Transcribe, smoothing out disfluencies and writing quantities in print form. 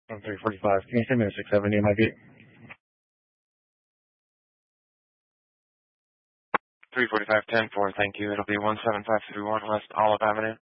On 345. Can you send me to 670 my beat? 345-10-4, thank you. It'll be 17531 West Olive Avenue.